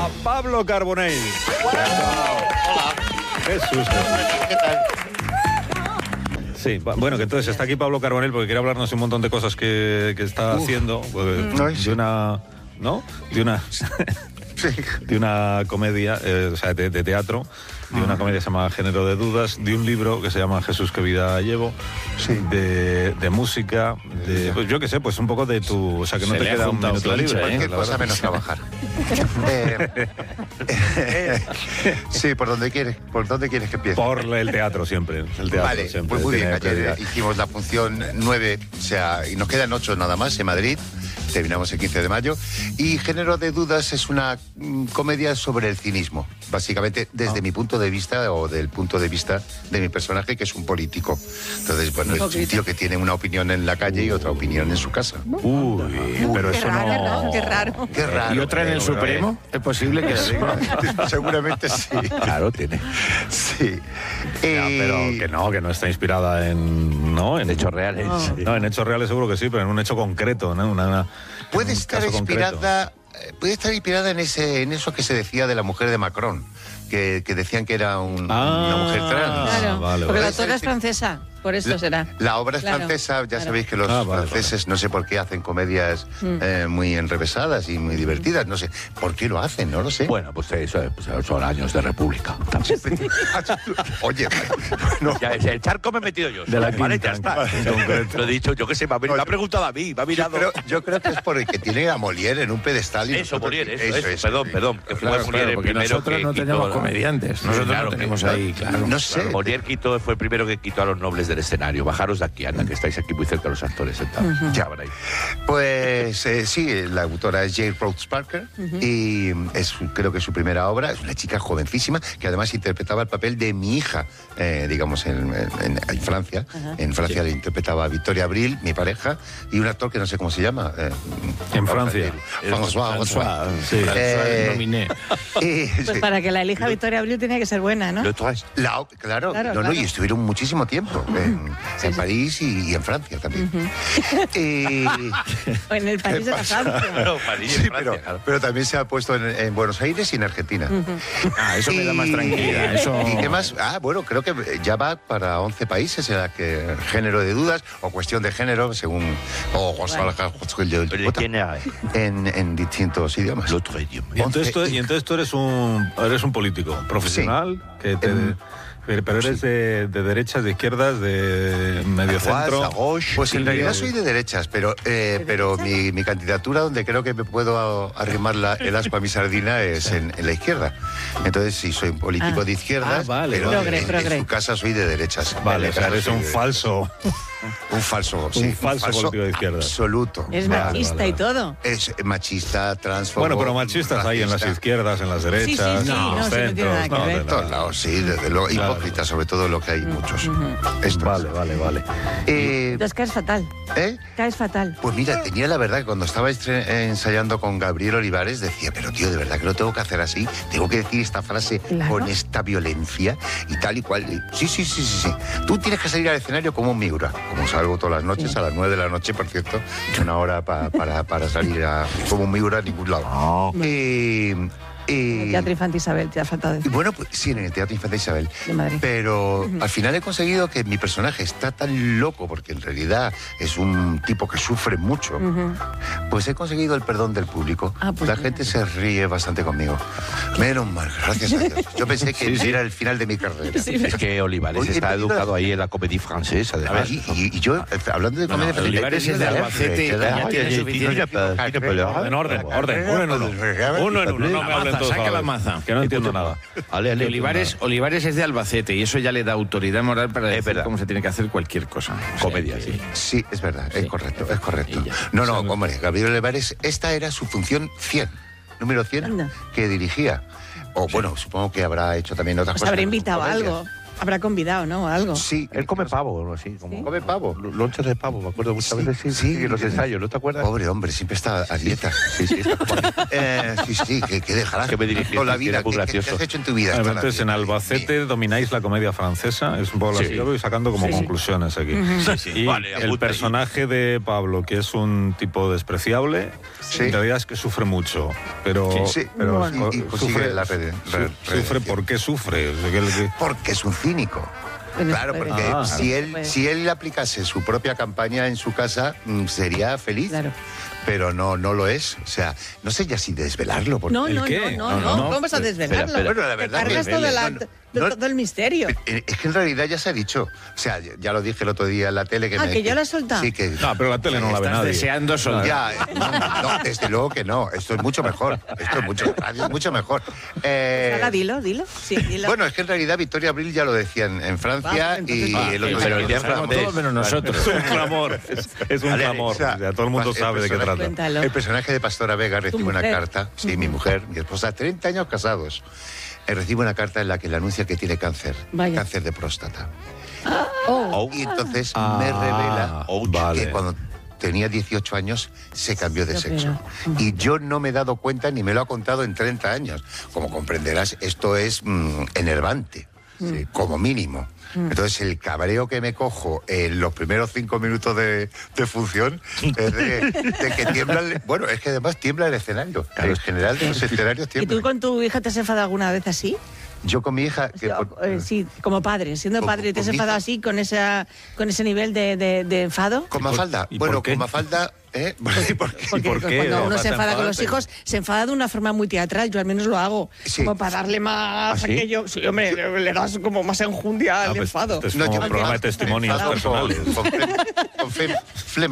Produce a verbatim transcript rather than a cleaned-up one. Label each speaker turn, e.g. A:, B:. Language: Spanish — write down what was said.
A: a Pablo Carbonell.
B: Hola.
A: Jesús.
B: ¿Qué tal?
A: Sí, bueno, que entonces está aquí Pablo Carbonell porque quiere hablarnos de un montón de cosas que, que está Uf. haciendo. Pues, de una... ¿No? De una... de una comedia, eh, o sea, de, de teatro, de una comedia que se llama Género de Dudas, de un libro que se llama Jesús, qué vida llevo, sí. de, de música, de, pues yo qué sé, pues un poco de tu... O sea, que no
C: se
A: te queda un minuto libre.
B: ¿eh? Cualquier cosa menos trabajar. eh, eh, sí, ¿por dónde quieres? ¿Por dónde quieres que empiece?
A: Por el teatro siempre. El teatro
B: vale,
A: siempre
B: pues muy bien, ayer
A: prioridad.
B: hicimos la función nueve, o sea, y nos quedan ocho nada más en Madrid. Terminamos el quince de mayo. Y Género de Dudas es una mm, comedia sobre el cinismo. Básicamente, desde ah. mi punto de vista, o del punto de vista de mi personaje, que es un político. Entonces, bueno, un es un tío que tiene una opinión en la calle y otra opinión en su casa.
A: Uy, Uy pero
D: qué
A: eso
D: raro,
A: no...
D: Qué raro.
B: Qué raro.
C: ¿Y otra en el Supremo? ¿Es posible que sí?
B: Seguramente sí.
A: Claro, tiene.
B: Sí.
A: Ya,
B: eh...
A: pero que no, que no está inspirada en... ¿no? En
C: hechos reales.
A: No. no, en hechos reales seguro que sí, pero en un hecho concreto, ¿no? Una, una,
B: puede estar inspirada... Concreto. Puede estar inspirada en ese en eso que se decía de la mujer de Macron, que, que decían que era un, ah, una mujer trans.
D: Claro,
A: vale,
D: porque
A: vale.
D: la autora es francesa, por eso
B: la,
D: será.
B: La obra es
D: claro,
B: francesa, ya
D: claro.
B: sabéis que los
A: ah, vale,
B: franceses
A: vale.
B: no sé por qué hacen comedias mm. eh, muy enrevesadas y muy divertidas, no sé por qué lo hacen, no lo sé.
C: Bueno, pues eso pues son años de república.
B: Oye, bueno.
C: Ya, el charco me he metido yo.
A: De la
C: vale,
A: quinta,
C: ya está. Lo he dicho, yo qué sé, me ha, me ha preguntado a mí, me ha mirado.
B: Yo creo, yo creo que es porque tiene a Molière en un pedestal. Y
C: eso, Molière, eso,
B: eso,
C: eso,
B: eso,
C: perdón,
B: sí.
C: perdón. Que
E: claro,
C: fue
E: claro,
C: Molière
E: porque
C: primero
E: nosotros
C: que
E: no
C: quitó,
E: tenemos comediantes. Nosotros
C: claro
E: no tenemos
C: que,
E: ahí, claro.
B: No sé.
C: Molière quitó, fue el primero que quitó a los nobles del escenario. Bajaros de aquí, anda, que estáis aquí muy cerca de los actores sentados.
B: Uh-huh. Ya, ahí. Pues eh, sí, la autora es Jane Rhodes Parker uh-huh. y es creo que es su primera obra. Es una chica jovencísima que además interpretaba el papel de mi hija, eh, digamos, en, en, en Francia. Uh-huh. En Francia sí. le interpretaba a Victoria Abril, mi pareja, y un actor que no sé cómo se llama. Eh,
A: en Francia.
B: François.
E: François.
B: Sí.
E: Eh, nominé.
D: Eh, pues sí. Para que la elija Victoria Abril tenía que ser buena, ¿no?
B: La, claro,
D: claro,
B: no,
D: claro.
B: no, y estuvieron muchísimo tiempo en, sí, en sí. París y, y en Francia también. Uh-huh. eh,
D: o en el país de la Francia.
B: Claro, París, sí, Francia, pero, claro. pero también se ha puesto en, en Buenos Aires y en Argentina.
E: Uh-huh. Ah, eso
B: y,
E: me da más tranquilidad. Eso...
B: ¿Y qué más? Ah, bueno, creo que ya va para once países en la que Género de Dudas o Cuestión de Género, según o Gonzalo en, en distintos idiomas.
A: Y entonces, tú, y entonces tú eres un eres un político profesional sí. que te... Um, Pero eres sí. de, de derechas, de izquierdas, de medio centro.
B: Pues en realidad soy de derechas, pero eh, pero mi, mi candidatura donde creo que me puedo arrimar la, el aspa a mi sardina es en, en la izquierda. Entonces sí, soy un político ah. de izquierdas, ah, vale, pero progre, en, progre. en su casa soy de derechas.
A: Vale, o sea, eres un falso...
B: Un falso, sí.
A: Un falso, falso político de izquierda.
B: Absoluto.
D: Es
B: vale,
D: machista
B: vale, vale.
D: y todo.
B: Es machista, transfobo.
A: Bueno, pero machistas hay en las izquierdas, en las derechas,
D: sí, sí, sí,
A: en
D: no,
A: los
D: no,
A: centros.
D: Sí, no
A: no,
B: de todos lados, sí, desde luego.
A: Claro.
B: Hipócritas, sobre todo lo que hay muchos.
A: Uh-huh. Vale, vale, vale.
D: Eh, Entonces caes fatal.
B: ¿Eh?
D: Caes fatal.
B: Pues mira, tenía la verdad que cuando estaba ensayando con Gabriel Olivares decía, pero tío, de verdad que lo tengo que hacer así, tengo que decir esta frase claro. con esta violencia y tal y cual. Sí, sí, sí, sí, sí. Tú tienes que salir al escenario como un Miura, como salgo todas las noches, sí. a las nueve de la noche, por cierto, una hora pa, para, para salir a, como un Miura a ningún lado.
A: No.
B: Eh,
D: En el Teatro Infantil Isabel, te ha faltado decir.
B: Bueno, pues sí, en el Teatro Infantil Isabel.
D: De Madrid.
B: Pero uh-huh. al final he conseguido que mi personaje está tan loco, porque en realidad es un tipo que sufre mucho, uh-huh. pues he conseguido el perdón del público. Ah, pues la bien. gente se ríe bastante conmigo. Menos mal, gracias a Dios. Yo pensé que sí, sí. era el final de mi carrera.
C: Sí, es que Olivares Oye, está educado ahí en la comédie francesa.
B: Además. Y, y, y yo, hablando de comedia
E: no, no, Olivares es de Albacete.
A: En orden, orden. Uno en uno. Uno en uno, no me hablen todos.
E: Saca la maza.
A: Que no entiendo nada.
E: Ale, ale, Olivares, Olivares es de Albacete y eso ya le da autoridad moral para decir verdad. cómo se tiene que hacer cualquier cosa. O sea,
C: comedia,
E: que...
C: sí.
B: Sí, es verdad, sí. es correcto, es correcto. No, no, hombre, Gabriel Olivares, esta era su función cien, número cien, Anda. que dirigía. O sí. bueno, supongo que habrá hecho también otras
D: pues
B: cosas.
D: Habrá invitado algo. habrá convidado, ¿no? O algo.
B: Sí.
C: Él come pavo, ¿no? Así, como,
D: ¿Sí?
B: ¿Come pavo?
C: Lonchas de pavo, me acuerdo muchas
B: Sí,
C: veces. Sí,
B: sí.
C: sí, en los ensayos, ¿no te acuerdas?
B: Pobre hombre, siempre está a dieta.
C: Sí, sí, está como aquí.
B: Eh, sí, sí, que, que dejarás
C: Que me dirigiste,
B: toda la
C: que
B: vida.
C: era muy
B: ¿Qué, qué- qué
C: gracioso.
B: has hecho en tu vida?
A: Bueno,
B: Toda la
A: entonces en
B: vida.
A: Albacete domináis la comedia francesa, es un poco así,
C: Sí.
A: yo voy sacando como
D: Sí, sí.
A: conclusiones aquí.
C: Sí, sí.
A: Y
C: Vale,
A: el
C: apunta ahí.
A: personaje de Pablo, que es un tipo despreciable,
B: Sí.
A: en realidad es que sufre mucho, pero,
B: Sí,
A: pero
B: bueno. y- y consigue
A: sufre,
B: la rede-
A: su-
B: re-
A: sufre,
B: redención.
A: ¿por qué sufre? O sea, que el-
B: Porque es un cínico.
D: Bueno,
B: Claro,
D: puede.
B: porque
A: Ah,
B: si,
D: claro.
B: él,
D: Puede.
B: si él aplicase su propia campaña en su casa, mm, sería feliz.
D: Claro.
B: Pero no, no lo es. O sea, no sé ya si desvelarlo. Porque
D: No,
A: ¿El
D: no,
A: qué?
D: no,
A: No,
D: no,
A: no,
D: no,
A: no.
D: ¿cómo vas a
C: Espera,
D: desvelarlo?
C: espera.
B: Bueno, la verdad
D: Te cargas
B: que-
D: todo, la-
B: no,
D: to-
B: no,
D: todo el misterio.
B: Eh, Es que en realidad ya se ha dicho. O sea, ya lo dije el otro día en la tele. Que
D: Ah,
B: me,
D: que ya lo has soltado.
B: Sí, que...
A: No, pero la tele no la ve
E: Estás
A: nadie.
E: deseando soltar.
B: Ya, eh, no, no, desde luego que no. Esto es mucho mejor. Esto es mucho, es mucho mejor. Eh,
D: Ahora dilo, dilo. Sí, dilo.
B: bueno, es que en realidad Victoria Abril ya lo decía en, en Francia
D: Ah, entonces-
B: y
D: Ah,
B: el otro
C: pero
B: día.
C: el día
E: Sabemos
C: francés.
E: todos menos nosotros.
A: Es un clamor, es, es un
B: Vale,
A: clamor.
B: o sea,
A: o sea, todo el mundo
B: el
A: sabe de qué
B: personaje-
A: trata.
D: Cuéntalo.
B: El personaje de Pastora Vega recibe una
D: mujer.
B: carta, sí, mi mujer, mi esposa, treinta años casados, eh, recibe una carta en la que le anuncia que tiene cáncer,
D: Vaya.
B: cáncer de próstata.
D: Oh,
B: Y entonces
A: Ah,
B: me revela
A: oh,
B: que
A: vale.
B: cuando tenía dieciocho años se cambió de
D: Pero,
B: sexo.
D: pero,
B: Y yo no me he dado cuenta ni me lo ha contado en treinta años. Como comprenderás, esto es mm, enervante, sí, como mínimo. Entonces el cabreo que me cojo en los primeros cinco minutos de, de función es de, de que tiembla, el- bueno, es que además tiembla el escenario. En general de los escenarios
D: ¿Y
B: tiembla.
D: tú con tu hija te has enfadado alguna vez así?
B: Yo con mi hija... que
D: Sí,
B: por-
D: eh, sí, como padre, siendo
B: ¿Con-
D: padre, ¿te has
B: con mi
D: enfadado
B: hija?
D: así con esa, con ese nivel de, de- de enfado?
B: ¿Con Mafalda?
A: y
B: Bueno,
A: por qué?
B: con Mafalda... ¿eh? ¿Por qué?
D: Porque
A: por qué?
D: cuando
A: ¿O
D: uno
A: vas
D: se
A: a
D: enfada con los
A: enfadarte?
D: hijos, se enfada de una forma muy teatral, yo al menos lo hago,
B: Sí.
D: como para darle más
C: ¿Ah, sí?
D: aquello. Sí, hombre, le das como más enjundia al
A: Ah, pues,
D: enfado.
A: este es
B: No,
A: como
B: yo
A: un programa de
B: enfadado,
A: testimonios
B: enfadado
A: personales.
B: Con, con, fle- con fle- flema